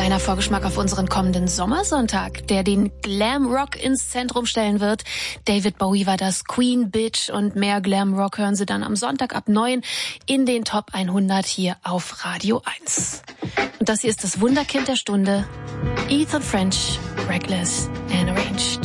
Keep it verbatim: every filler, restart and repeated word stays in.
kleiner Vorgeschmack auf unseren kommenden Sommersonntag, der den Glam Rock ins Zentrum stellen wird. David Bowie war das, Queen, Bitch und mehr Glam Rock hören Sie dann am Sonntag ab neun in den Top hundert hier auf Radio eins. Und das hier ist das Wunderkind der Stunde, Ethan French, Reckless and Arranged.